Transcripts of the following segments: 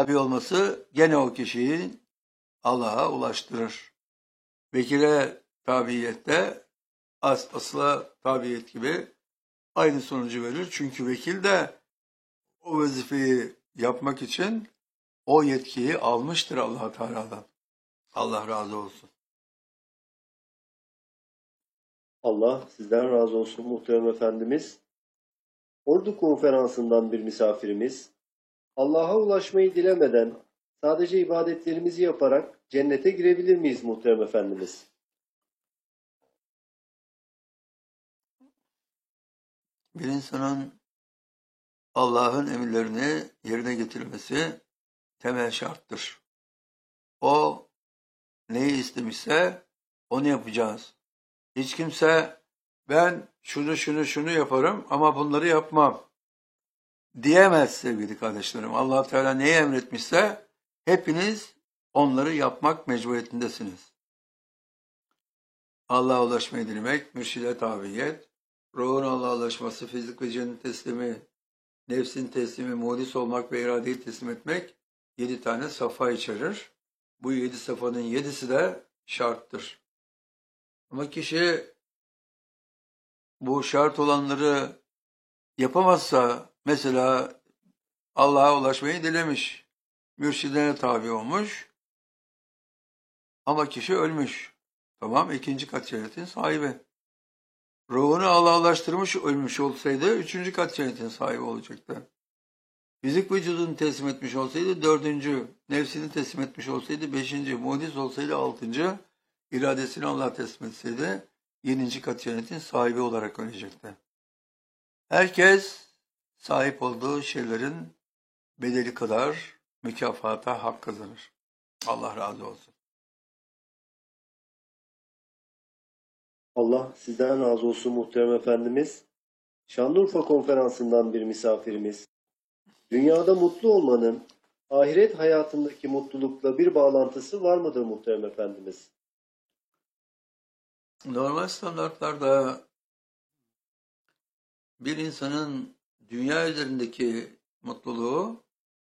tabi olması gene o kişiyi Allah'a ulaştırır. Vekile tabiyette asla tabiyet gibi aynı sonucu verir. Çünkü vekil de o vazifeyi yapmak için o yetkiyi almıştır Allah Teala'dan. Allah razı olsun. Allah sizden razı olsun muhterem efendimiz. Ordu konferansından bir misafirimiz, Allah'a ulaşmayı dilemeden sadece ibadetlerimizi yaparak cennete girebilir miyiz muhterem efendimiz? Bir insanın Allah'ın emirlerini yerine getirmesi temel şarttır. O neyi istemişse onu yapacağız. Hiç kimse ben şunu yaparım ama bunları yapmam diyemez sevgili kardeşlerim. Allah Teala neyi emretmişse hepiniz onları yapmak mecburiyetindesiniz. Allah'a ulaşmayı dilemek, mürşide tabiyet, ruhun Allah'a ulaşması, fizik ve cennet teslimi, nefsin teslimi, muhlis olmak ve iradeyi teslim etmek 7 tane safa içerir. Bu 7 safanın 7'si de şarttır. Ama kişi bu şart olanları yapamazsa, mesela Allah'a ulaşmayı dilemiş, mürşidine tabi olmuş ama kişi ölmüş. Tamam, ikinci kat cennetin sahibi. Ruhunu Allah'a ulaştırmış ölmüş olsaydı üçüncü kat cennetin sahibi olacaktı. Fizik vücudunu teslim etmiş olsaydı dördüncü, nefsini teslim etmiş olsaydı beşinci, muhdis olsaydı altıncı, iradesini Allah'a teslim etseydi yedinci kat cennetin sahibi olarak ölecekti. Herkes sahip olduğu şeylerin bedeli kadar mükafata hak kazanır. Allah razı olsun. Allah sizden razı olsun muhterem efendimiz. Şanlıurfa konferansından bir misafirimiz, dünyada mutlu olmanın ahiret hayatındaki mutlulukla bir bağlantısı var mıdır muhterem efendimiz? Normal standartlarda bir insanın dünya üzerindeki mutluluğu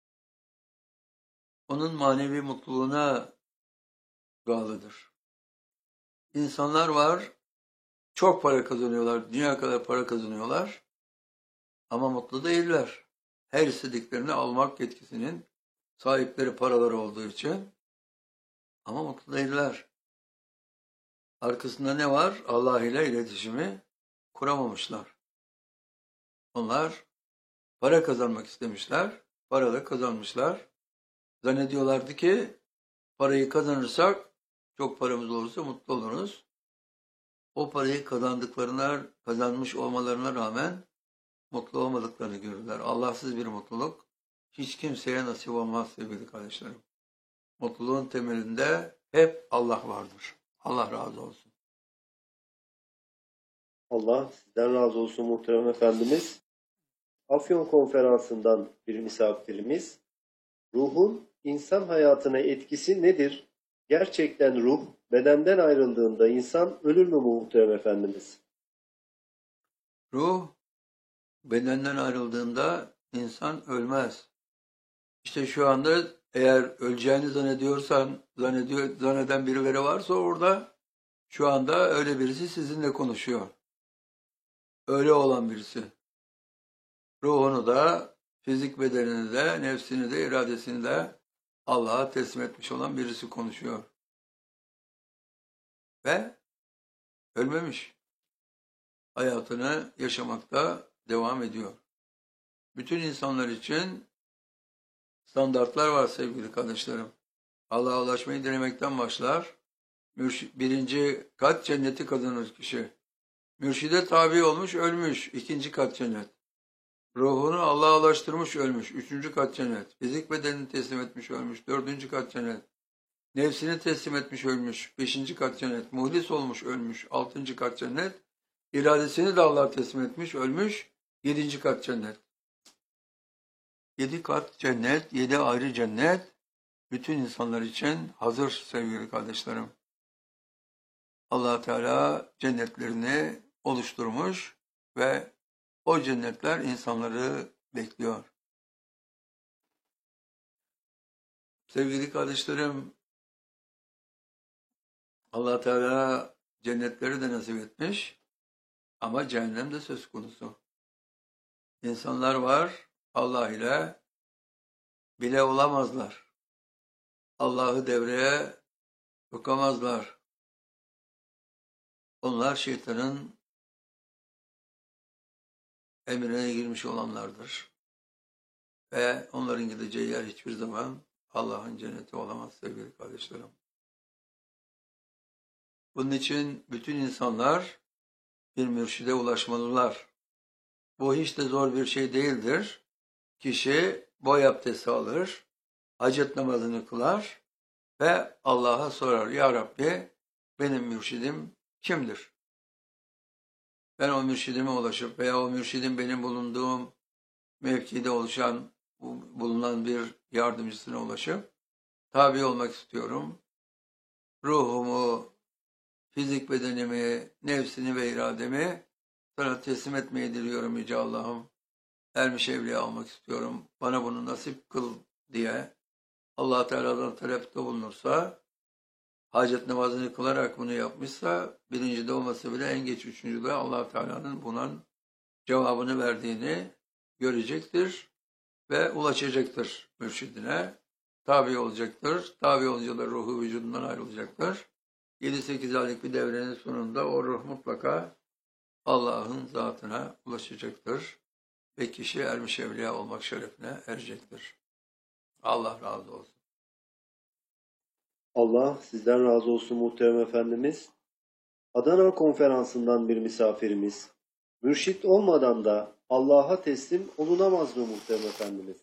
onun manevi mutluluğuna bağlıdır. İnsanlar var, çok para kazanıyorlar, dünya kadar para kazanıyorlar ama mutlu değiller. Her istediklerini almak yetkisinin sahipleri paraları olduğu için ama mutlu değiller. Arkasında ne var? Allah ile iletişimi kuramamışlar. Onlar para kazanmak istemişler, para da kazanmışlar. Zannediyorlardı ki parayı kazanırsak, çok paramız olursa mutlu oluruz. O parayı kazanmış olmalarına rağmen mutlu olmadıklarını görürler. Allahsız bir mutluluk hiç kimseye nasip olmaz sevgili kardeşlerim. Mutluluğun temelinde hep Allah vardır. Allah razı olsun. Allah sizden razı olsun muhterem efendimiz. Afyon konferansından bir misafirimiz, ruhun insan hayatına etkisi nedir? Gerçekten ruh bedenden ayrıldığında insan ölür mü muhterem efendimiz? Ruh bedenden ayrıldığında insan ölmez. İşte şu anda eğer öleceğini zanneden birileri varsa orada şu anda öyle birisi sizinle konuşuyor. Öyle olan birisi. Ruhunu da, fizik bedenini de, nefsini de, iradesini de Allah'a teslim etmiş olan birisi konuşuyor. Ve ölmemiş. Hayatını yaşamakta devam ediyor. Bütün insanlar için standartlar var sevgili kardeşlerim. Allah'a ulaşmayı denemekten başlar. Birinci kat cenneti kazanır kişi. Mürşide tabi olmuş, ölmüş. İkinci kat cennet. Ruhunu Allah'a ulaştırmış, ölmüş. Üçüncü kat cennet. Fizik bedenini teslim etmiş, ölmüş. Dördüncü kat cennet. Nefsini teslim etmiş, ölmüş. Beşinci kat cennet. Muhlis olmuş, ölmüş. Altıncı kat cennet. İradesini de Allah'a teslim etmiş, ölmüş. Yedinci kat cennet. 7 kat cennet, 7 ayrı cennet bütün insanlar için hazır sevgili kardeşlerim. Allah Teala cennetlerini oluşturmuş ve o cennetler insanları bekliyor. Sevgili kardeşlerim, Allah Teala cennetleri de nasip etmiş ama cehennem de söz konusu. İnsanlar var, Allah ile bile olamazlar. Allah'ı devreye sokamazlar. Onlar şeytanın emrine girmiş olanlardır. Ve onların gideceği yer hiçbir zaman Allah'ın cenneti olamaz sevgili kardeşlerim. Bunun için bütün insanlar bir mürşide ulaşmalılar. Bu hiç de zor bir şey değildir. Kişi boy abdesti alır, hacet namazını kılar ve Allah'a sorar. Ya Rabbi, benim mürşidim kimdir? Ben o mürşidime ulaşıp veya o mürşidin benim bulunduğum mevkide bulunan bir yardımcısına ulaşıp tabi olmak istiyorum. Ruhumu, fizik bedenimi, nefsini ve irademi sana teslim etmeyi diliyorum Yüce Allah'ım. Ermiş evliya olmak istiyorum. Bana bunu nasip kıl diye Allah Teala'dan talepte bulunursa, hacet namazını kılarak bunu yapmışsa, birincide olması bile en geç üçüncüde Allah Teala'nın bunun cevabını verdiğini görecektir ve ulaşacaktır mürşidine. Tabi olacaktır. Tabi olunca da ruhu vücudundan ayrılacaktır. 7-8 aylık bir devrenin sonunda o ruh mutlaka Allah'ın zatına ulaşacaktır. Ve kişi ermiş evliya olmak şerefine erecektir. Allah razı olsun. Allah sizden razı olsun muhterem efendimiz. Adana konferansından bir misafirimiz. Mürşit olmadan da Allah'a teslim olunamaz mı muhterem efendimiz?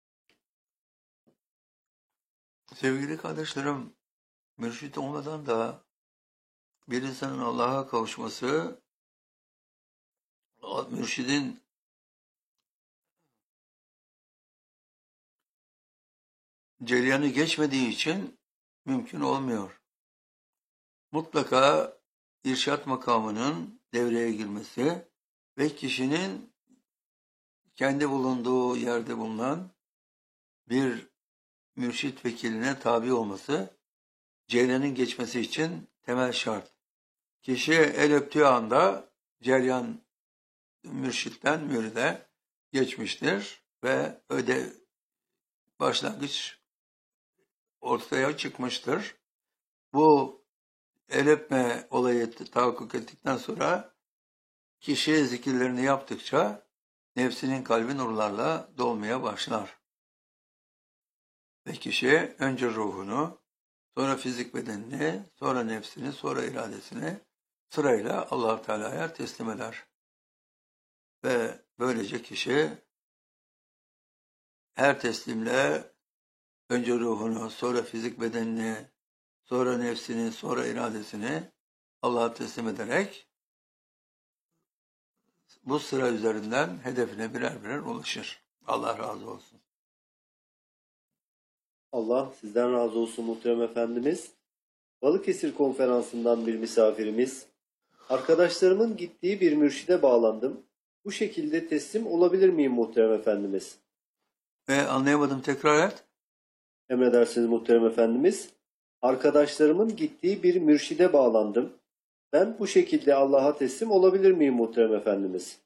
Sevgili kardeşlerim, mürşit olmadan da bir insanın Allah'a kavuşması, mürşidin cereyanı geçmediği için mümkün olmuyor. Mutlaka irşat makamının devreye girmesi ve kişinin kendi bulunduğu yerde bulunan bir mürşit vekiline tabi olması, cereyanın geçmesi için temel şart. Kişi el öptüğü anda cereyan mürşitten müride geçmiştir ve başlangıç ortaya çıkmıştır. Bu el öpme olayı tahakkuk ettikten sonra kişi zikirlerini yaptıkça nefsinin kalbi nurlarla dolmaya başlar. Ve kişi önce ruhunu, sonra fizik bedenini, sonra nefsini, sonra iradesini sırayla Allah Teala'ya teslim eder. Ve böylece kişi her teslimle önce ruhunu, sonra fizik bedenini, sonra nefsini, sonra iradesini Allah'a teslim ederek bu sıra üzerinden hedefine birer birer ulaşır. Allah razı olsun. Allah sizden razı olsun muhterem efendimiz. Balıkesir konferansından bir misafirimiz. Arkadaşlarımın gittiği bir mürşide bağlandım. Bu şekilde teslim olabilir miyim muhterem efendimiz? Anlayamadım, tekrar et. Emredersiniz muhterem efendimiz. Arkadaşlarımın gittiği bir mürşide bağlandım. Ben bu şekilde Allah'a teslim olabilir miyim muhterem efendimiz?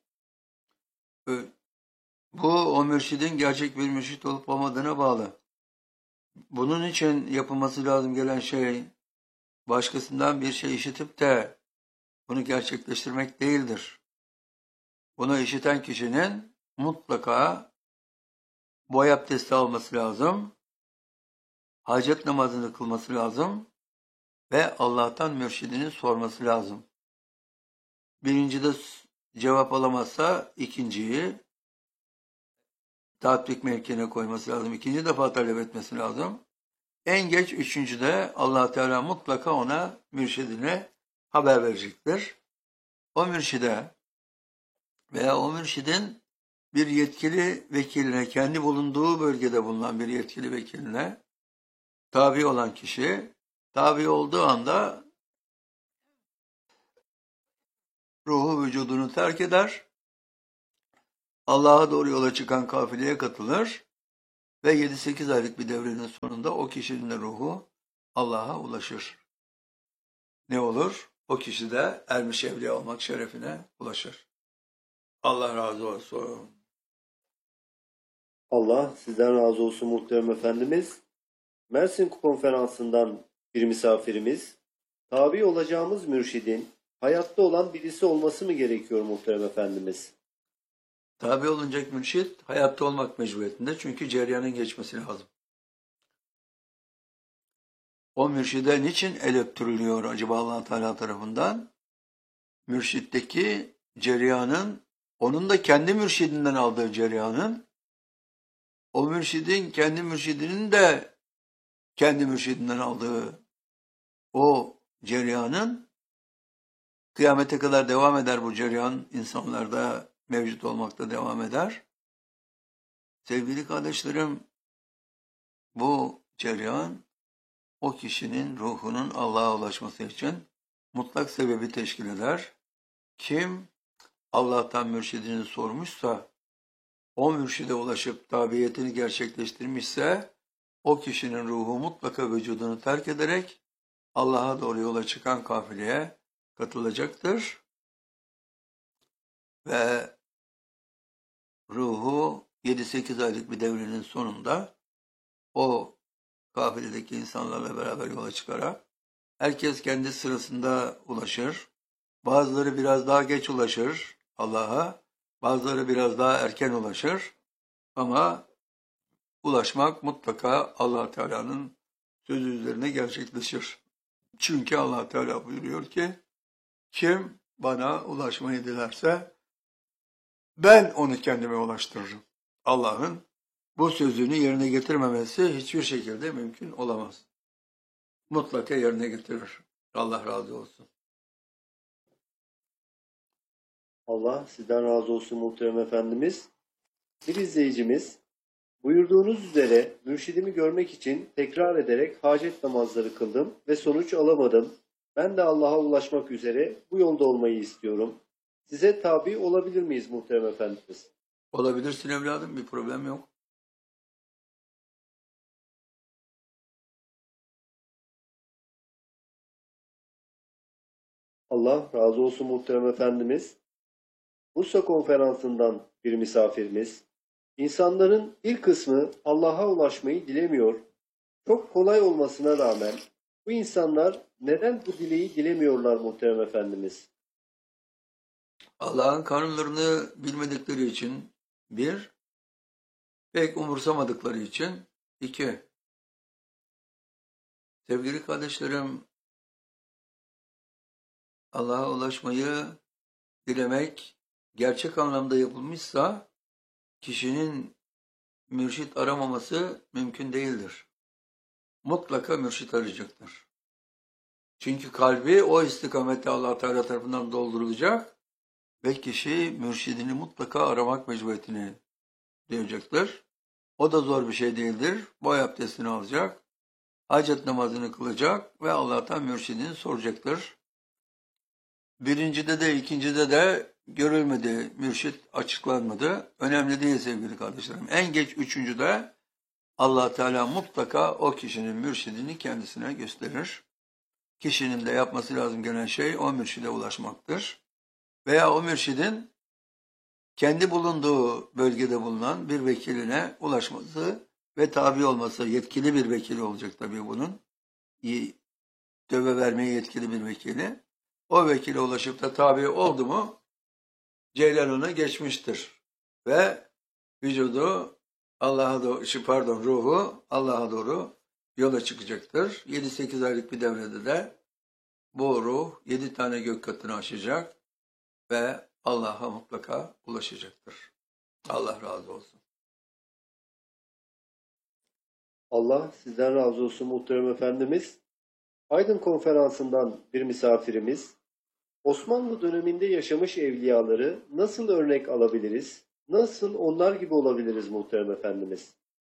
Bu o mürşidin gerçek bir mürşit olup olmadığına bağlı. Bunun için yapılması lazım gelen şey, başkasından bir şey işitip de bunu gerçekleştirmek değildir. Bunu işiten kişinin mutlaka boy abdesti alması lazım, hacet namazını kılması lazım ve Allah'tan mürşidini sorması lazım. Birincide cevap alamazsa ikinciyi tatbik mevkine koyması lazım. İkinci defa talep etmesi lazım. En geç üçüncüde Allah Teala mutlaka ona mürşidine haber verecektir. O mürşide veya o mürşidin bir yetkili vekiline, kendi bulunduğu bölgede bulunan bir yetkili vekiline tabi olan kişi, tabi olduğu anda ruhu vücudunu terk eder, Allah'a doğru yola çıkan kafileye katılır ve 7-8 aylık bir devrenin sonunda o kişinin de ruhu Allah'a ulaşır. Ne olur? O kişi de ermiş evliya olmak şerefine ulaşır. Allah razı olsun. Allah sizden razı olsun muhterem efendimiz. Mersin Konferansı'ndan bir misafirimiz, tabi olacağımız mürşidin hayatta olan birisi olması mı gerekiyor muhterem efendimiz? Tabi olunacak mürşit hayatta olmak mecburiyetinde çünkü cereyanın geçmesi lazım. O mürşide niçin el öptürülüyor acaba Allah Teala tarafından? Mürşitteki cereyanın, onun da kendi mürşidinden aldığı cereyanın, o mürşidin kendi mürşidinin de kendi mürşidinden aldığı o cereyanın kıyamete kadar devam eder bu cereyan, insanlarda mevcut olmakta devam eder. Sevgili kardeşlerim, bu cereyan o kişinin ruhunun Allah'a ulaşması için mutlak sebebi teşkil eder. Kim Allah'tan mürşidini sormuşsa, o mürşide ulaşıp tabiyetini gerçekleştirmişse, o kişinin ruhu mutlaka vücudunu terk ederek Allah'a doğru yola çıkan kafileye katılacaktır. Ve ruhu 7-8 aylık bir devrenin sonunda o kafiledeki insanlarla beraber yola çıkarak herkes kendi sırasında ulaşır. Bazıları biraz daha geç ulaşır Allah'a, bazıları biraz daha erken ulaşır. Ama ulaşmak mutlaka Allah Teala'nın sözü üzerine gerçekleşir. Çünkü Allah Teala buyuruyor ki, kim bana ulaşmayı dilerse ben onu kendime ulaştırırım. Allah'ın bu sözünü yerine getirmemesi hiçbir şekilde mümkün olamaz. Mutlaka yerine getirir. Allah razı olsun. Allah sizden razı olsun muhterem efendimiz. Bir izleyicimiz, buyurduğunuz üzere mürşidimi görmek için tekrar ederek hacet namazları kıldım ve sonuç alamadım. Ben de Allah'a ulaşmak üzere bu yolda olmayı istiyorum. Size tabi olabilir miyiz muhterem efendimiz? Olabilirsin evladım, bir problem yok. Allah razı olsun muhterem efendimiz. Bursa Konferansı'ndan bir misafirimiz, İnsanların bir kısmı Allah'a ulaşmayı dilemiyor. Çok kolay olmasına rağmen bu insanlar neden bu dileği dilemiyorlar muhterem efendimiz? Allah'ın kanunlarını bilmedikleri için bir, pek umursamadıkları için iki, sevgili kardeşlerim, Allah'a ulaşmayı dilemek gerçek anlamda yapılmışsa kişinin mürşit aramaması mümkün değildir. Mutlaka mürşit arayacaktır. Çünkü kalbi o istikamette Allah Teala tarafından doldurulacak ve kişi mürşidini mutlaka aramak mecburiyetini duyacaktır. O da zor bir şey değildir. Boy abdestini alacak, hacet namazını kılacak ve Allah'tan mürşidini soracaktır. Birincide de ikincide de görülmedi, mürşit açıklanmadı. Önemli değil sevgili kardeşlerim. En geç üçüncüde Allah Teala mutlaka o kişinin mürşidini kendisine gösterir. Kişinin de yapması lazım gelen şey o mürşide ulaşmaktır. Veya o mürşidin kendi bulunduğu bölgede bulunan bir vekiline ulaşması ve tabi olması, yetkili bir vekili olacak tabii bunun. Döve vermeye yetkili bir vekili. O vekile ulaşıp da tabi oldu mu Ceylan ona geçmiştir. Ve vücudu Allah'a doğru, ruhu Allah'a doğru yola çıkacaktır. 7-8 aylık bir devrede de bu ruh 7 tane gök katını aşacak ve Allah'a mutlaka ulaşacaktır. Allah razı olsun. Allah sizden razı olsun muhterem efendimiz. Aydın Konferansı'ndan bir misafirimiz, Osmanlı döneminde yaşamış evliyaları nasıl örnek alabiliriz? Nasıl onlar gibi olabiliriz muhterem efendimiz?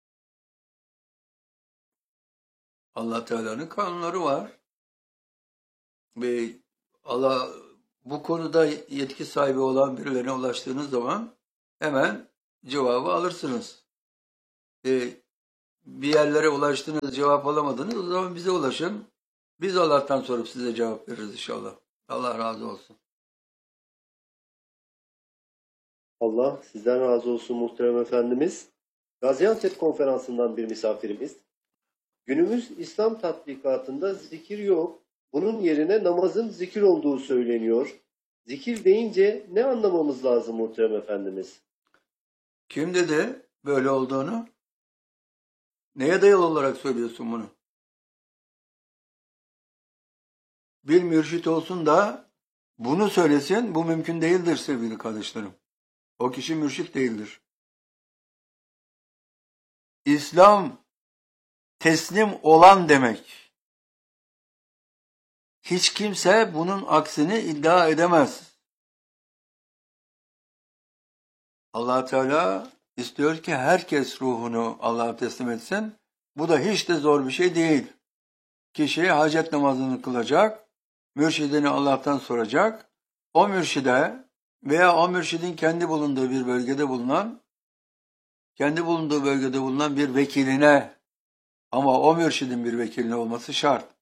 Allah Teala'nın kanunları var. Ve Allah bu konuda yetki sahibi olan birilerine ulaştığınız zaman hemen cevabı alırsınız. bir yerlere ulaştınız, cevap alamadınız, o zaman bize ulaşın. Biz Allah'tan sorup size cevap veririz inşallah. Allah razı olsun. Allah sizden razı olsun muhterem efendimiz. Gaziantep konferansından bir misafirimiz. Günümüz İslam tatbikatında zikir yok. Bunun yerine namazın zikir olduğu söyleniyor. Zikir deyince ne anlamamız lazım muhterem efendimiz? Kim dedi böyle olduğunu? Neye dayalı olarak söylüyorsun bunu? Bir mürşit olsun da bunu söylesin, bu mümkün değildir sevgili kardeşlerim. O kişi mürşit değildir. İslam teslim olan demek. Hiç kimse bunun aksini iddia edemez. Allah Teala istiyor ki herkes ruhunu Allah'a teslim etsin. Bu da hiç de zor bir şey değil. Kişi hacet namazını kılacak, mürşidini Allah'tan soracak. O mürşide veya o mürşidin kendi bulunduğu bölgede bulunan bir vekiline, ama o mürşidin bir vekiline olması şart,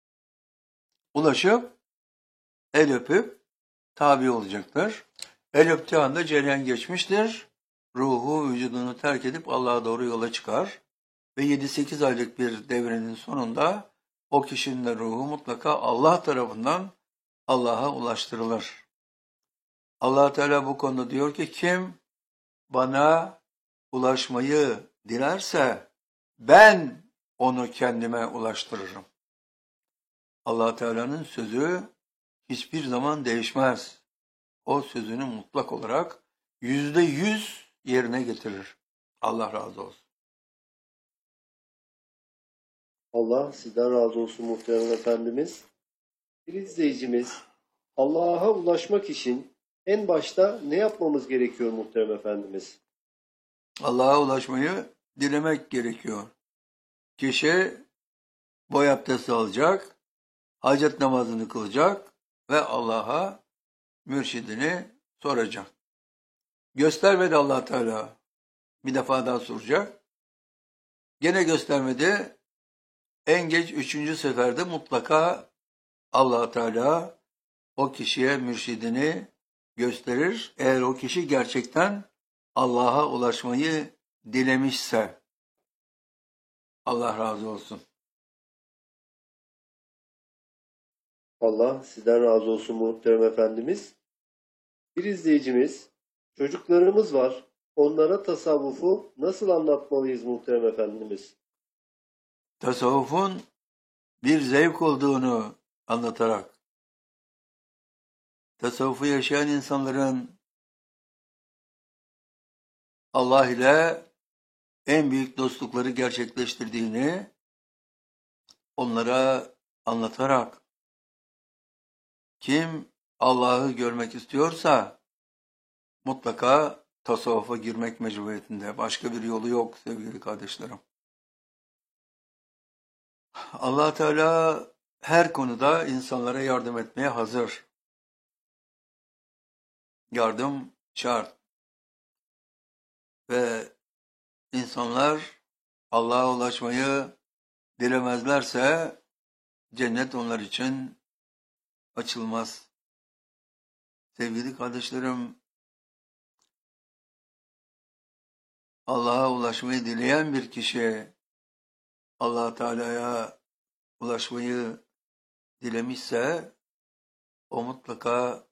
ulaşıp el öpüp tabi olacaktır. El öptüğü anda cereyan geçmiştir. Ruhu vücudunu terk edip Allah'a doğru yola çıkar. Ve 7-8 aylık bir devrenin sonunda o kişinin de ruhu mutlaka Allah tarafından Allah'a ulaştırılır. Allah Teala bu konuda diyor ki kim bana ulaşmayı dilerse ben onu kendime ulaştırırım. Allah Teala'nın sözü hiçbir zaman değişmez. O sözünü mutlak olarak %100 yerine getirir. Allah razı olsun. Allah sizden razı olsun muhterem efendimiz. Bir izleyicimiz, Allah'a ulaşmak için en başta ne yapmamız gerekiyor muhterem efendimiz? Allah'a ulaşmayı dilemek gerekiyor. Kişi boy abdesti alacak, hacet namazını kılacak ve Allah'a mürşidini soracak. Göstermedi Allah Teala. Bir defa daha soracak. Gene göstermedi. En geç 3. seferde mutlaka Allah Teala o kişiye mürşidini gösterir. Eğer o kişi gerçekten Allah'a ulaşmayı dilemişse. Allah razı olsun. Allah sizden razı olsun muhterem efendimiz. Bir izleyicimiz, çocuklarımız var. Onlara tasavvufu nasıl anlatmalıyız muhterem efendimiz? Tasavvufun bir zevk olduğunu anlatarak, tasavvufu yaşayan insanların Allah ile en büyük dostlukları gerçekleştirdiğini onlara anlatarak, kim Allah'ı görmek istiyorsa mutlaka tasavvufa girmek mecburiyetinde. Başka bir yolu yok sevgili kardeşlerim. Allah Teala her konuda insanlara yardım etmeye hazır. Yardım şart. Ve insanlar Allah'a ulaşmayı dilemezlerse cennet onlar için açılmaz. Sevgili kardeşlerim, Allah'a ulaşmayı dileyen bir kişi Allah Teala'ya ulaşmayı dilemişse o mutlaka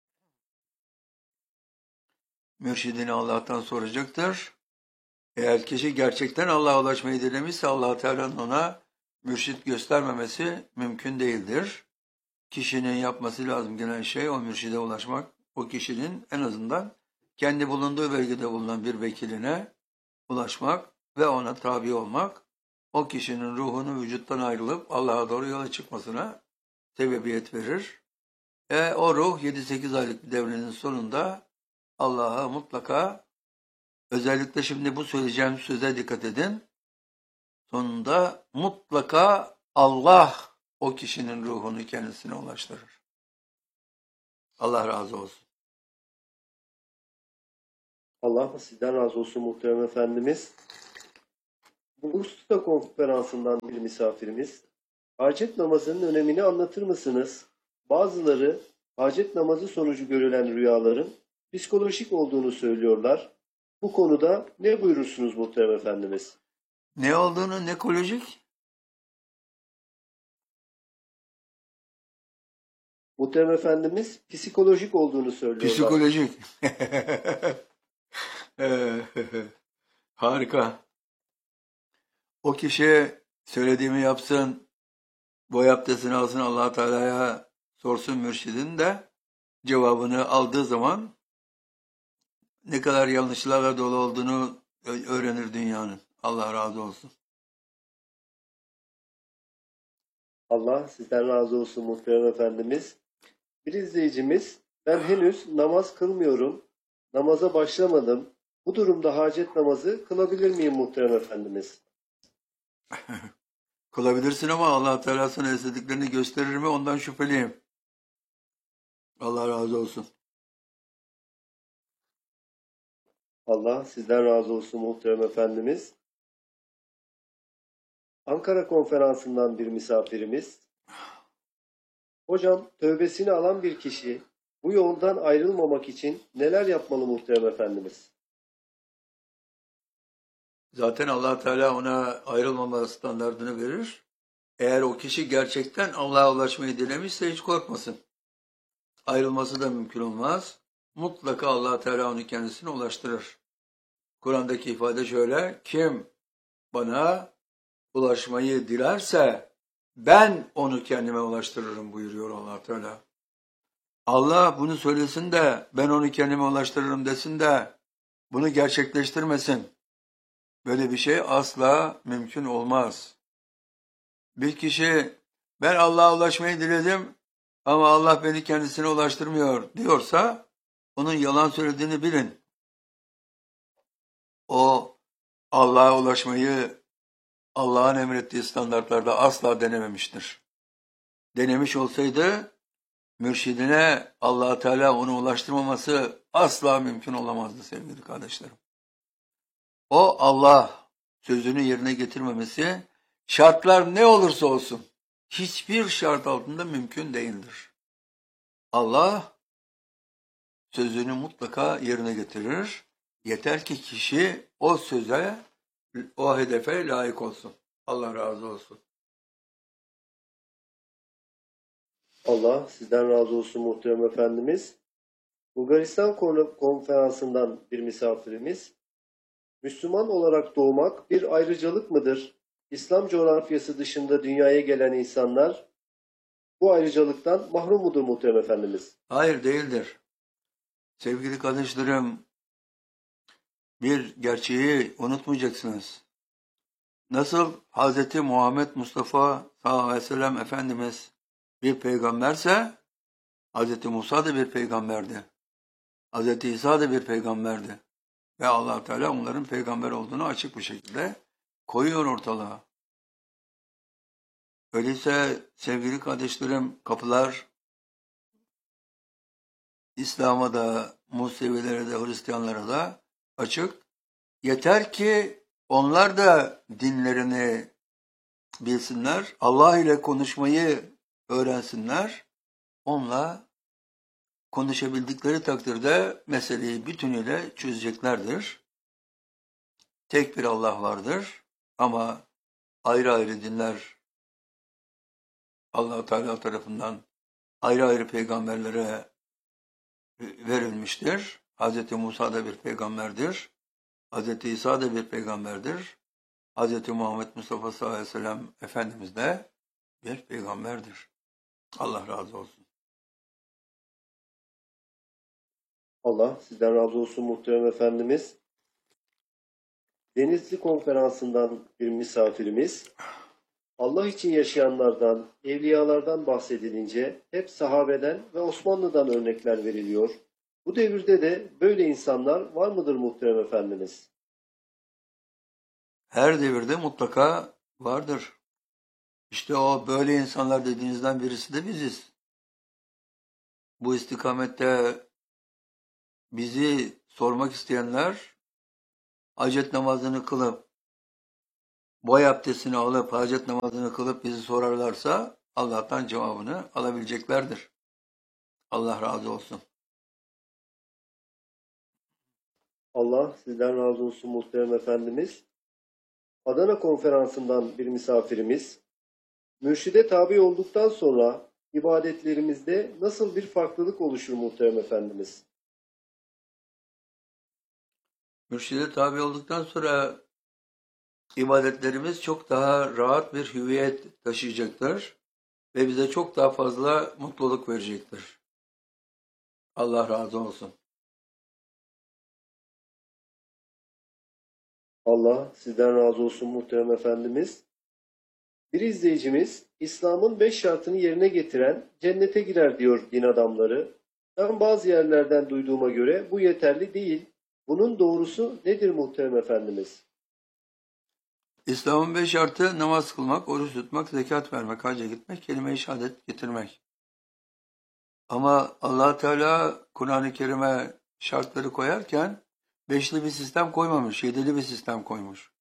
mürşidini Allah'tan soracaktır. Eğer kişi gerçekten Allah'a ulaşmayı dilemişse Allah Teala'nın ona mürşit göstermemesi mümkün değildir. Kişinin yapması lazım gelen şey o mürşide ulaşmak. O kişinin en azından kendi bulunduğu bölgede bulunan bir vekiline ulaşmak ve ona tabi olmak, o kişinin ruhunun vücuttan ayrılıp Allah'a doğru yola çıkmasına sebebiyet verir. O ruh 7-8 aylık bir devrenin sonunda Allah'a mutlaka, özellikle şimdi bu söyleyeceğim söze dikkat edin, sonunda mutlaka Allah o kişinin ruhunu kendisine ulaştırır. Allah razı olsun. Allah sizden razı olsun muhterem efendimiz. Bursa konferansından bir misafirimiz, hacet namazının önemini anlatır mısınız? Bazıları hacet namazı sonucu görülen rüyaların psikolojik olduğunu söylüyorlar. Bu konuda ne buyurursunuz muhterem efendimiz? Ne olduğunu, ne ekolojik? Muhterem efendimiz psikolojik olduğunu söylüyorlar. Psikolojik. Harika. O kişi söylediğimi yapsın, bu abdestini alsın, Allah Teala'ya sorsun mürşidin de cevabını aldığı zaman ne kadar yanlışlarla dolu olduğunu öğrenir dünyanın. Allah razı olsun. Allah sizden razı olsun muhterem efendimiz. Bir izleyicimiz, ben henüz namaz kılmıyorum, namaza başlamadım. Bu durumda hacet namazı kılabilir miyim muhterem efendimiz? Kılabilirsin ama Allah Teala sana istediklerini gösterir mi? Ondan şüpheliyim. Allah razı olsun. Allah sizden razı olsun muhterem efendimiz. Ankara konferansından bir misafirimiz. Hocam, tövbesini alan bir kişi bu yoldan ayrılmamak için neler yapmalı muhterem efendimiz? Zaten Allah Teala ona ayrılmama standardını verir. Eğer o kişi gerçekten Allah'a ulaşmayı dilemişse hiç korkmasın. Ayrılması da mümkün olmaz. Mutlaka Allah Teala onu kendisine ulaştırır. Kur'an'daki ifade şöyle: kim bana ulaşmayı dilerse ben onu kendime ulaştırırım buyuruyor Allah Teala. Allah bunu söylesin de ben onu kendime ulaştırırım desin de bunu gerçekleştirmesin. Böyle bir şey asla mümkün olmaz. Bir kişi ben Allah'a ulaşmayı diledim ama Allah beni kendisine ulaştırmıyor diyorsa onun yalan söylediğini bilin. O Allah'a ulaşmayı Allah'ın emrettiği standartlarda asla denememiştir. Denemiş olsaydı mürşidine Allah Teala onu ulaştırmaması asla mümkün olamazdı sevgili kardeşlerim. O Allah sözünü yerine getirmemesi şartlar ne olursa olsun hiçbir şart altında mümkün değildir. Allah sözünü mutlaka yerine getirir. Yeter ki kişi o söze, o hedefe layık olsun. Allah razı olsun. Allah sizden razı olsun muhterem efendimiz. Bulgaristan konferansından bir misafirimiz. Müslüman olarak doğmak bir ayrıcalık mıdır? İslam coğrafyası dışında dünyaya gelen insanlar bu ayrıcalıktan mahrum mudur muhterem efendimiz? Hayır, değildir. Sevgili kardeşlerim, bir gerçeği unutmayacaksınız. Nasıl Hz. Muhammed Mustafa sallallahu aleyhi ve sellem Efendimiz bir peygamberse, Hz. Musa da bir peygamberdi. Hz. İsa da bir peygamberdi. Ve Allah Teala onların peygamber olduğunu açık bir şekilde koyuyor ortalığa. Öyleyse sevgili kardeşlerim, kapılar İslam'a da, Musevilere de, Hristiyanlara da açık. Yeter ki onlar da dinlerini bilsinler, Allah ile konuşmayı öğrensinler. Onunla konuşabildikleri takdirde meseleyi bütünüyle çözeceklerdir. Tek bir Allah vardır ama ayrı ayrı dinler Allah Teala tarafından ayrı ayrı peygamberlere verilmiştir. Hz. Musa da bir peygamberdir. Hz. İsa da bir peygamberdir. Hz. Muhammed Mustafa sallallahu aleyhi ve sellem Efendimiz de bir peygamberdir. Allah razı olsun. Allah sizden razı olsun muhterem efendimiz. Denizli konferansından bir misafirimiz. Allah için yaşayanlardan, evliyalardan bahsedilince hep sahabeden ve Osmanlı'dan örnekler veriliyor. Bu devirde de böyle insanlar var mıdır muhterem efendimiz? Her devirde mutlaka vardır. İşte o böyle insanlar dediğinizden birisi de biziz. Bu istikamette bizi sormak isteyenler hacet namazını kılıp boy abdestini alıp hacet namazını kılıp bizi sorarlarsa Allah'tan cevabını alabileceklerdir. Allah razı olsun. Allah sizden razı olsun muhterem efendimiz. Adana konferansından bir misafirimiz, mürşide tabi olduktan sonra ibadetlerimizde nasıl bir farklılık oluşur muhterem efendimiz? Mürşide tabi olduktan sonra ibadetlerimiz çok daha rahat bir hüviyet taşıyacaktır ve bize çok daha fazla mutluluk verecektir. Allah razı olsun. Allah sizden razı olsun muhterem efendimiz. Bir izleyicimiz, İslam'ın 5 şartını yerine getiren cennete girer diyor din adamları. Ben bazı yerlerden duyduğuma göre bu yeterli değil. Bunun doğrusu nedir muhterem efendimiz? İslam'ın 5 şartı namaz kılmak, oruç tutmak, zekat vermek, hacca gitmek, kelime-i şehadet getirmek. Ama Allah Teala Kur'an-ı Kerim'e şartları koyarken beşli bir sistem koymamış, yedili bir sistem koymuş.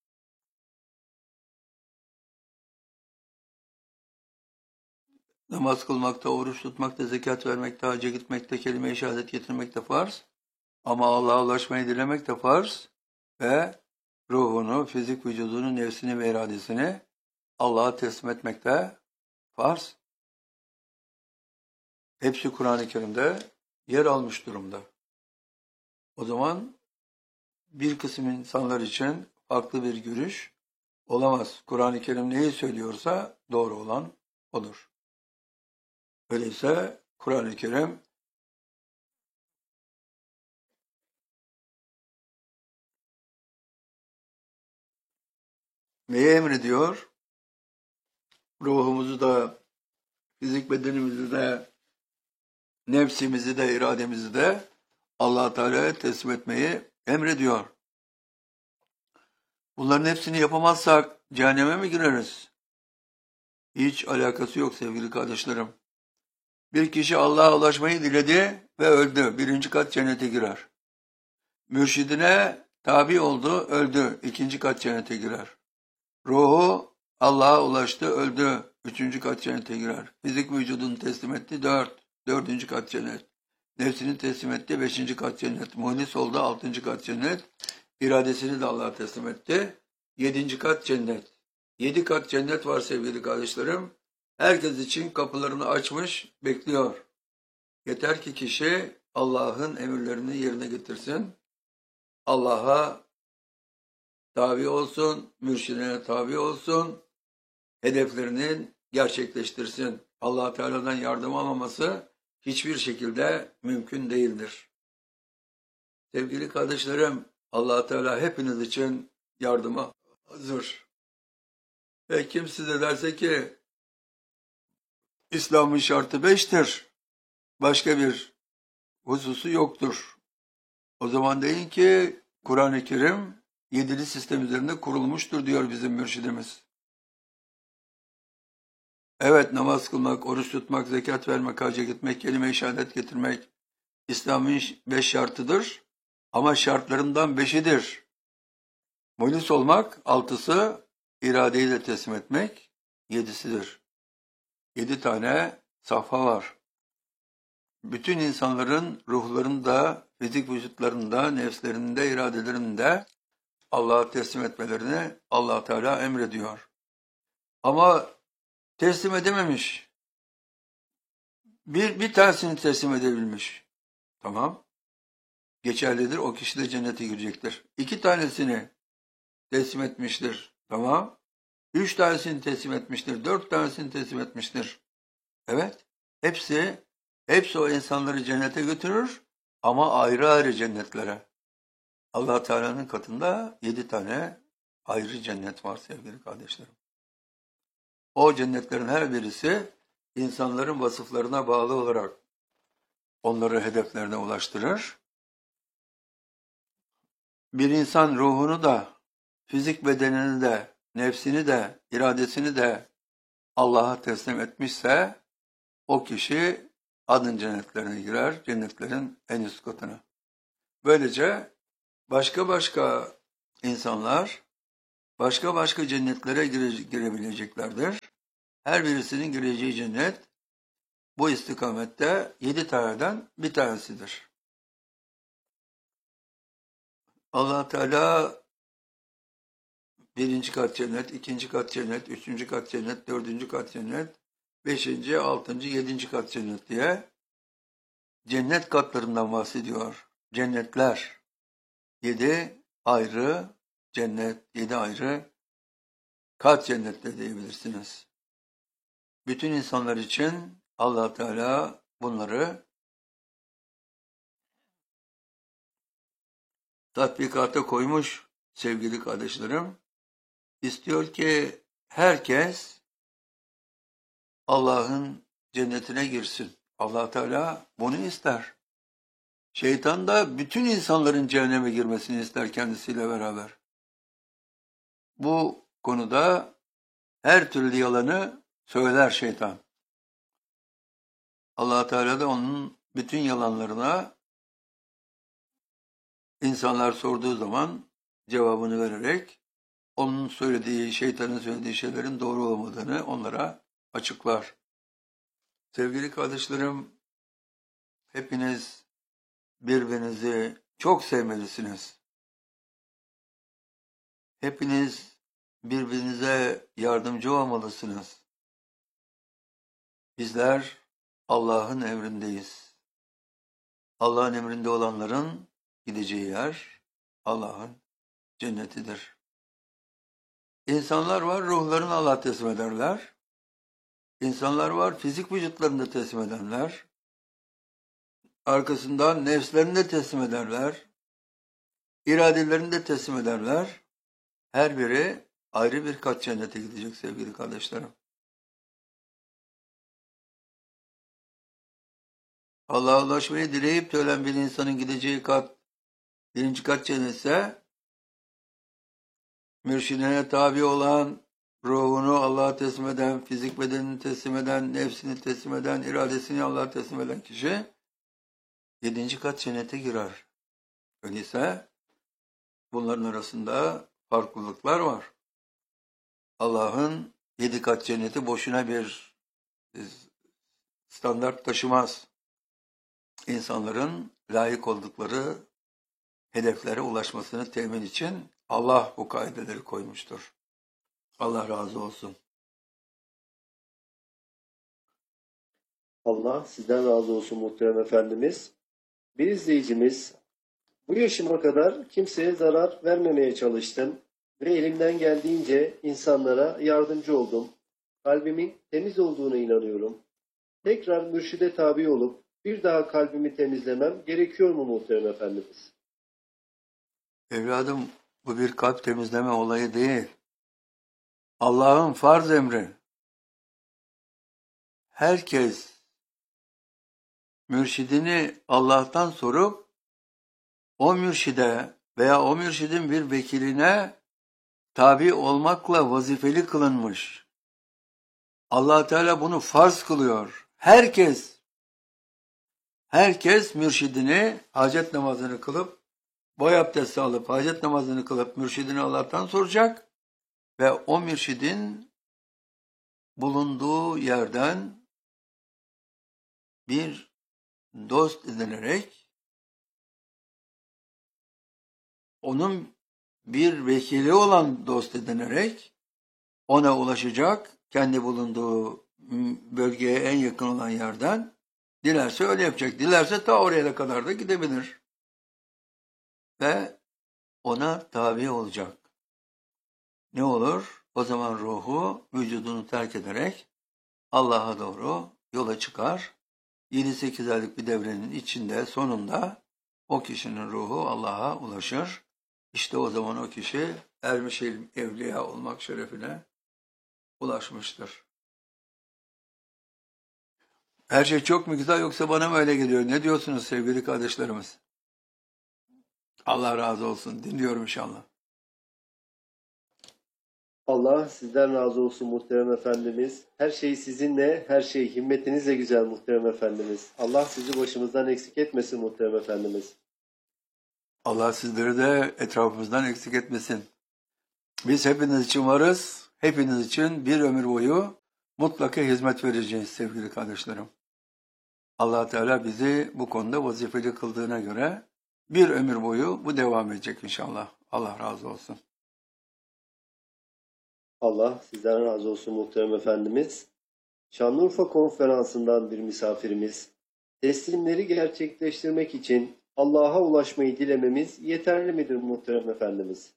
Namaz kılmakta, oruç tutmakta, zekat vermekte, hacca gitmekte, kelime-i şehadet getirmekte farz. Ama Allah'a ulaşmayı dilemek de farz ve ruhunu, fizik vücudunu, nefsini ve iradesini Allah'a teslim etmek de farz. Hepsi Kur'an-ı Kerim'de yer almış durumda. O zaman bir kısım insanlar için farklı bir görüş olamaz. Kur'an-ı Kerim neyi söylüyorsa doğru olan odur. Öyleyse Kur'an-ı Kerim neyi emrediyor? Ruhumuzu da, fizik bedenimizi de, nefsimizi de, irademizi de Allah Teala'ya teslim etmeyi emrediyor. Bunların hepsini yapamazsak cehenneme mi gireriz? Hiç alakası yok sevgili kardeşlerim. Bir kişi Allah'a ulaşmayı diledi ve öldü. 1. kat cennete girer. Mürşidine tabi oldu, öldü. 2. kat cennete girer. Ruhu Allah'a ulaştı, öldü. 3. kat cennete girer. Fizik vücudunu teslim etti, 4. kat cennet. Nefsini teslim etti, 5. kat cennet. Muhlis oldu, 6. kat cennet. İradesini de Allah'a teslim etti. 7. kat cennet. 7 kat cennet var sevgili kardeşlerim. Herkes için kapılarını açmış, bekliyor. Yeter ki kişi Allah'ın emirlerini yerine getirsin. Allah'a tabi olsun, mürşidine tabi olsun, hedeflerini gerçekleştirsin. Allah Teala'dan yardım almaması hiçbir şekilde mümkün değildir. Sevgili kardeşlerim, Allah Teala hepiniz için yardıma hazır. Ve kim size derse ki İslam'ın şartı 5'tir, başka bir hususu yoktur. O zaman deyin ki Kur'an-ı Kerim yedili sistem üzerinde kurulmuştur diyor bizim mürşidimiz. Evet, namaz kılmak, oruç tutmak, zekat vermek, hacca gitmek, kelime-i şehadet getirmek İslam'ın 5 şartıdır. Ama şartlarından 5'idir. Muhlis olmak 6'sı, iradeyi de teslim etmek 7'sidir. 7 tane safha var. Bütün insanların ruhlarında, fizik vücutlarında, nefslerinde, iradelerinde Allah'a teslim etmelerini Allah Teala emrediyor. Ama teslim edememiş. Bir tanesini teslim edebilmiş. Tamam. Geçerlidir. O kişi de cennete girecektir. 2 tanesini teslim etmiştir. Tamam. 3 tanesini teslim etmiştir. 4 tanesini teslim etmiştir. Evet. Hepsi o insanları cennete götürür ama ayrı ayrı cennetlere. Allah Teala'nın katında 7 tane ayrı cennet var sevgili kardeşlerim. O cennetlerin her birisi insanların vasıflarına bağlı olarak onları hedeflerine ulaştırır. Bir insan ruhunu da, fizik bedenini de, nefsini de, iradesini de Allah'a teslim etmişse o kişi adın cennetlerine girer, cennetlerin en üst katına. Böylece başka insanlar başka başka cennetlere girebileceklerdir. Her birisinin gireceği cennet bu istikamette 7 taneden bir tanesidir. Allah Teala birinci kat cennet, ikinci kat cennet, üçüncü kat cennet, dördüncü kat cennet, beşinci, altıncı, yedinci kat cennet diye cennet katlarından bahsediyor. Cennetler. 7 ayrı cennet, 7 ayrı kat cennette diyebilirsiniz. Bütün insanlar için Allah Teala bunları tatbikata koymuş sevgili kardeşlerim. İstiyor ki herkes Allah'ın cennetine girsin. Allah Teala bunu ister. Şeytan da bütün insanların cehenneme girmesini ister kendisiyle beraber. Bu konuda her türlü yalanı söyler şeytan. Allah Teala da onun bütün yalanlarına insanlar sorduğu zaman cevabını vererek onun söylediği, şeytanın söylediği şeylerin doğru olmadığını onlara açıklar. Sevgili kardeşlerim, hepiniz birbirinizi çok sevmelisiniz. Hepiniz birbirinize yardımcı olmalısınız. Bizler Allah'ın emrindeyiz. Allah'ın emrinde olanların gideceği yer Allah'ın cennetidir. İnsanlar var, ruhlarını Allah'a teslim ederler. İnsanlar var, fizik vücutlarını da teslim edenler. Arkasından nefslerini de teslim ederler. İradelerini de teslim ederler. Her biri ayrı bir kat cennete gidecek sevgili kardeşlerim. Allah'a ulaşmayı dileyip de ölen bir insanın gideceği kat, birinci kat cennetse, mürşidine tabi olan, ruhunu Allah'a teslim eden, fizik bedenini teslim eden, nefsini teslim eden, iradesini Allah'a teslim eden kişi, 7. kat cennete girer. Öyleyse bunların arasında farklılıklar var. Allah'ın 7 kat cenneti boşuna bir standart taşımaz. İnsanların layık oldukları hedeflere ulaşmasını temin için Allah bu kaideleri koymuştur. Allah razı olsun. Allah sizden razı olsun muhterem efendimiz. Bir izleyicimiz, bu yaşıma kadar kimseye zarar vermemeye çalıştım ve elimden geldiğince insanlara yardımcı oldum. Kalbimin temiz olduğuna inanıyorum. Tekrar mürşide tabi olup bir daha kalbimi temizlemem gerekiyor mu muhterem efendimiz? Evladım, bu bir kalp temizleme olayı değil. Allah'ın farz emri. Herkes mürşidini Allah'tan sorup o mürşide veya o mürşidin bir vekiline tabi olmakla vazifeli kılınmış. Allah Teala bunu farz kılıyor. Herkes mürşidini hacet namazını kılıp, boy abdesti alıp hacet namazını kılıp mürşidini Allah'tan soracak ve o mürşidin bulunduğu yerden bir dost edinerek onun bir vekili olan dost edinerek ona ulaşacak, kendi bulunduğu bölgeye en yakın olan yerden. Dilerse öyle yapacak. Dilerse ta oraya kadar da gidebilir. Ve ona tabi olacak. Ne olur? O zaman ruhu vücudunu terk ederek Allah'a doğru yola çıkar. 7-8 aylık bir devrenin içinde sonunda o kişinin ruhu Allah'a ulaşır. İşte o zaman o kişi ermiş evliya olmak şerefine ulaşmıştır. Her şey çok mu güzel yoksa bana mı öyle geliyor? Ne diyorsunuz sevgili kardeşlerimiz? Allah razı olsun. Dinliyorum inşallah. Allah sizden razı olsun muhterem efendimiz. Her şey sizinle, her şey himmetinizle güzel muhterem efendimiz. Allah sizi başımızdan eksik etmesin muhterem efendimiz. Allah sizleri de etrafımızdan eksik etmesin. Biz hepiniz için varız. Hepiniz için bir ömür boyu mutlaka hizmet vereceğiz sevgili kardeşlerim. Allah Teala bizi bu konuda vazifeli kıldığına göre bir ömür boyu bu devam edecek inşallah. Allah razı olsun. Allah sizden razı olsun muhterem efendimiz. Şanlıurfa Konferansı'ndan bir misafirimiz. Teslimleri gerçekleştirmek için Allah'a ulaşmayı dilememiz yeterli midir muhterem efendimiz?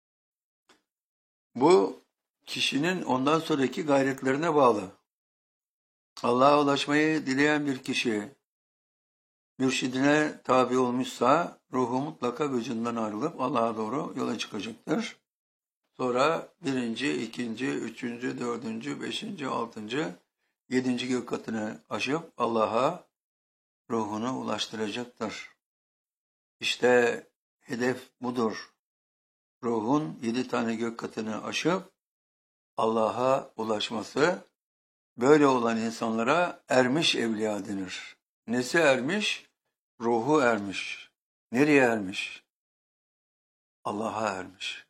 Bu kişinin ondan sonraki gayretlerine bağlı. Allah'a ulaşmayı dileyen bir kişi mürşidine tabi olmuşsa ruhu mutlaka vücudundan ayrılıp Allah'a doğru yola çıkacaktır. Sonra birinci, ikinci, üçüncü, dördüncü, beşinci, altıncı, yedinci gök katını aşıp Allah'a ruhunu ulaştıracaktır. İşte hedef budur. Ruhun 7 tane gök katını aşıp Allah'a ulaşması, böyle olan insanlara ermiş evliya denir. Nesi ermiş? Ruhu ermiş. Nereye ermiş? Allah'a ermiş.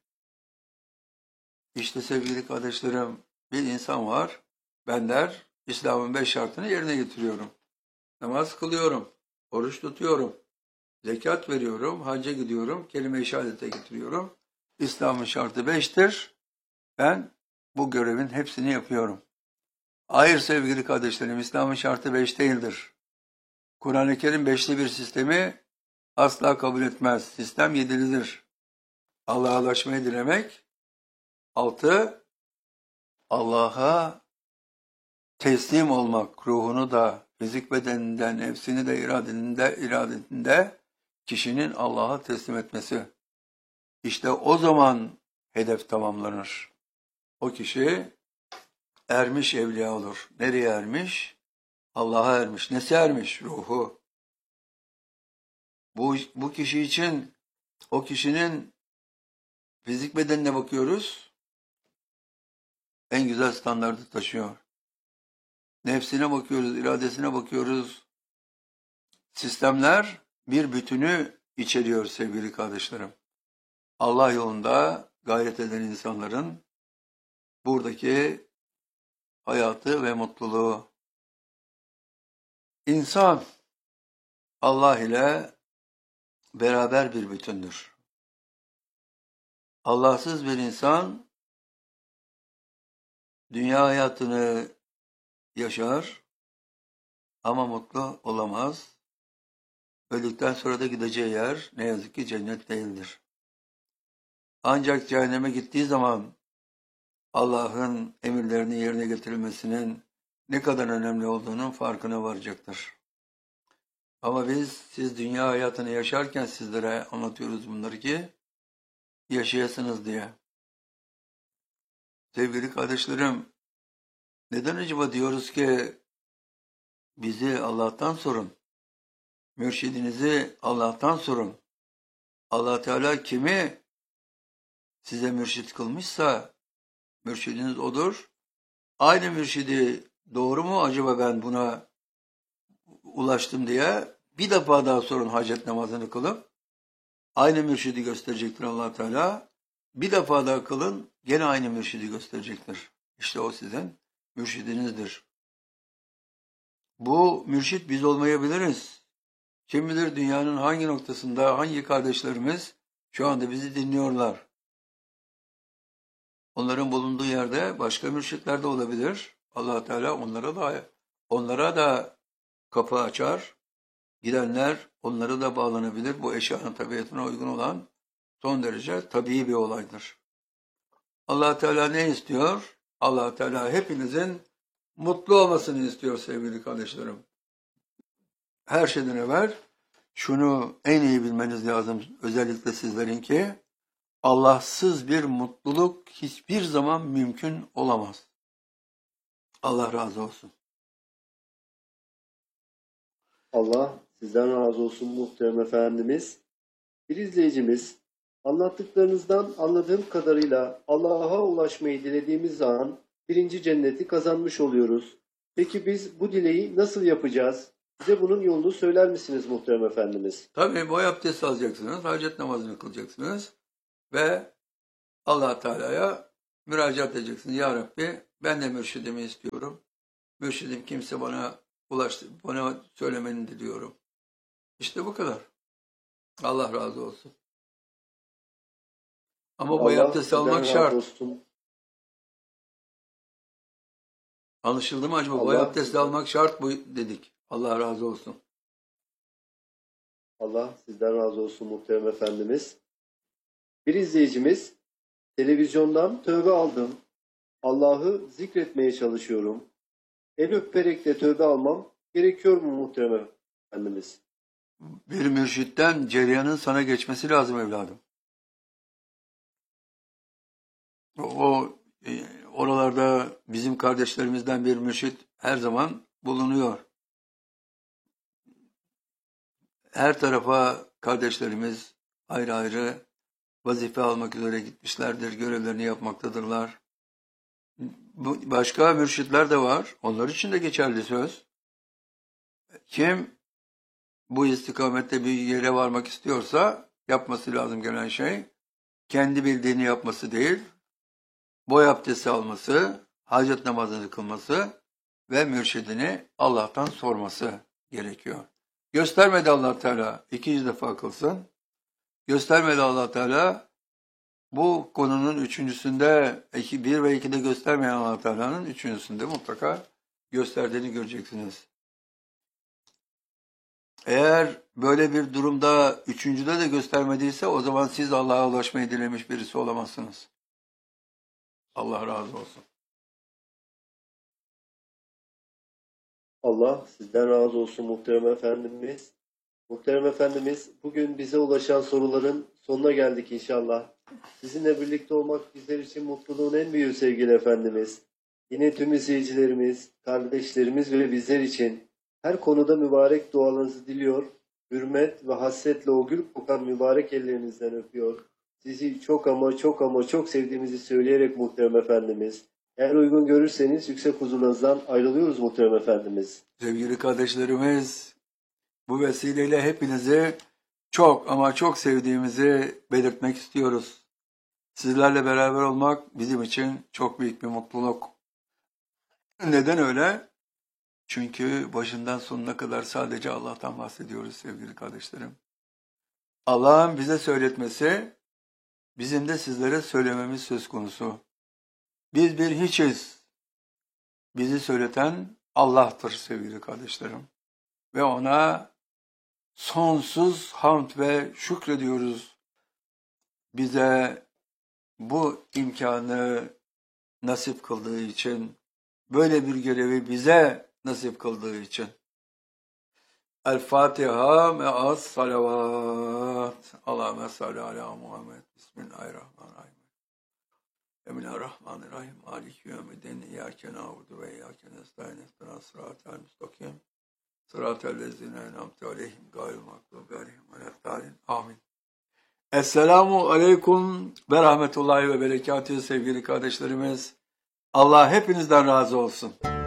İşte sevgili kardeşlerim, bir insan var, ben der, İslam'ın 5 şartını yerine getiriyorum. Namaz kılıyorum, oruç tutuyorum, zekat veriyorum, hacca gidiyorum, kelime-i şehadete getiriyorum. İslam'ın şartı 5'tir. Ben bu görevin hepsini yapıyorum. Hayır sevgili kardeşlerim, İslam'ın şartı 5 değildir. Kur'an-ı Kerim 5'li bir sistemi asla kabul etmez. Sistem 7'lidir. Allah'a ulaşmayı dilemek. 6. Allah'a teslim olmak, ruhunu da, fizik bedeninden, nefsini de, iradetinde kişinin Allah'a teslim etmesi. İşte o zaman hedef tamamlanır. O kişi ermiş evliya olur. Nereye ermiş? Allah'a ermiş. Nesi ermiş? Ruhu. Bu kişi için o kişinin fizik bedenine bakıyoruz. En güzel standartı taşıyor. Nefsine bakıyoruz, iradesine bakıyoruz. Sistemler bir bütünü içeriyor sevgili kardeşlerim. Allah yolunda gayret eden insanların buradaki hayatı ve mutluluğu. İnsan Allah ile beraber bir bütündür. Allahsız bir insan dünya hayatını yaşar ama mutlu olamaz. Öldükten sonra da gideceği yer ne yazık ki cennet değildir. Ancak cehenneme gittiği zaman Allah'ın emirlerini yerine getirilmesinin ne kadar önemli olduğunun farkına varacaktır. Ama siz dünya hayatını yaşarken sizlere anlatıyoruz bunları ki yaşayasınız diye. Sevgili kardeşlerim, neden acaba diyoruz ki bizi Allah'tan sorun, mürşidinizi Allah'tan sorun. Allah Teala kimi size mürşit kılmışsa mürşidiniz odur. Aynı mürşidi doğru mu acaba ben buna ulaştım diye bir defa daha sorun hacet namazını kılıp aynı mürşidi gösterecektir Allah Teala. Bir defa daha kılın gene aynı mürşidi gösterecektir. İşte o sizin mürşidinizdir. Bu mürşit biz olmayabiliriz. Kim bilir dünyanın hangi noktasında hangi kardeşlerimiz şu anda bizi dinliyorlar. Onların bulunduğu yerde başka mürşitler de olabilir. Allah Teala onlara da kapı açar. Gidenler onlara da bağlanabilir. Bu eşyanın tabiatına uygun olan son derece tabii bir olaydır. Allah Teala ne istiyor? Allah Teala hepinizin mutlu olmasını istiyor sevgili kardeşlerim. Her şeyden evvel şunu en iyi bilmeniz lazım, özellikle sizlerin ki Allahsız bir mutluluk hiçbir zaman mümkün olamaz. Allah razı olsun. Allah sizden razı olsun muhterem efendimiz. Bir izleyicimiz, anlattıklarınızdan anladığım kadarıyla Allah'a ulaşmayı dilediğimiz zaman birinci cenneti kazanmış oluyoruz. Peki biz bu dileği nasıl yapacağız? Bize bunun yolunu söyler misiniz muhterem efendimiz? Tabii boy abdesti alacaksınız, hacet namazını kılacaksınız ve Allah Teala'ya müracaat edeceksin. Ya Rabbi, ben de mürşidimi istiyorum. Mürşidim kimse bana bana söylemeni diliyorum. İşte bu kadar. Allah razı olsun. Ama boy Allah abdesti sizden almak razı şart. olsun. Anlaşıldı mı acaba? Boy Allah abdesti sizden, almak şart bu dedik. Allah razı olsun. Allah sizden razı olsun muhterem efendimiz. Bir izleyicimiz, televizyondan tövbe aldım. Allah'ı zikretmeye çalışıyorum. El öperek de tövbe almam gerekiyor mu muhterem efendimiz? Bir mürşitten cereyanın sana geçmesi lazım evladım. Oralarda bizim kardeşlerimizden bir mürşit her zaman bulunuyor. Her tarafa kardeşlerimiz ayrı ayrı vazife almak üzere gitmişlerdir, görevlerini yapmaktadırlar. Başka mürşitler de var, onlar için de geçerli söz. Kim bu istikamette bir yere varmak istiyorsa yapması lazım gelen şey, kendi bildiğini yapması değil, boy abdesti alması, hacet namazını kılması ve mürşidini Allah'tan sorması gerekiyor. Göstermedi Allah Teala, 200 defa kılsın. Göstermedi Allah Teala, bu konunun üçüncüsünde, 1 ve 2'de göstermeyen Allah Teala'nın üçüncüsünde mutlaka gösterdiğini göreceksiniz. Eğer böyle bir durumda üçüncüde de göstermediyse o zaman siz Allah'a ulaşmayı dilemiş birisi olamazsınız. Allah razı olsun. Allah sizden razı olsun muhterem efendimiz. Muhterem efendimiz, bugün bize ulaşan soruların sonuna geldik inşallah. Sizinle birlikte olmak bizler için mutluluğun en büyüğü sevgili efendimiz. Yine tüm izleyicilerimiz, kardeşlerimiz ve bizler için her konuda mübarek dualarınızı diliyor. Hürmet ve hasretle o gül kokan mübarek ellerinizden öpüyor. Sizi çok ama çok ama çok sevdiğimizi söyleyerek muhterem efendimiz. Eğer uygun görürseniz yüksek huzurlarınızdan ayrılıyoruz muhterem efendimiz. Sevgili kardeşlerimiz, bu vesileyle hepinizi çok ama çok sevdiğimizi belirtmek istiyoruz. Sizlerle beraber olmak bizim için çok büyük bir mutluluk. Neden öyle? Çünkü başından sonuna kadar sadece Allah'tan bahsediyoruz sevgili kardeşlerim. Allah'ın bize söyletmesi, bizim de sizlere söylememiz söz konusu. Biz bir hiçiz. Bizi söyleten Allah'tır sevgili kardeşlerim. Ve ona sonsuz hamd ve şükrediyoruz. Bize bu imkanı nasip kıldığı için, böyle bir görevi bize nasip kıldığı için. El-Fatiha me'as salavat. Allahümme salli ala Muhammed. Bismillahirrahmanirrahim. Bismillahirrahmanirrahim. Maliki yevmiddin. İyyâke na'budu ve iyyâke nestaîn. İhdinas sıratal müstakîm. Sıratal lezîne en'amte aleyhim gayril mağdûbi aleyhim veleddâlin. Amin. Esselamu aleyküm ve rahmetullahi ve berekatühü sevgili kardeşlerimiz. Allah hepinizden razı olsun.